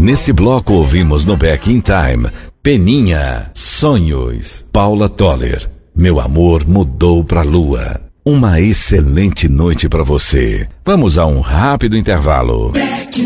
Nesse bloco ouvimos no Back in Time, Peninha, Sonhos, Paula Toller, Meu Amor Mudou Pra Lua. Uma excelente noite pra você. Vamos a um rápido intervalo.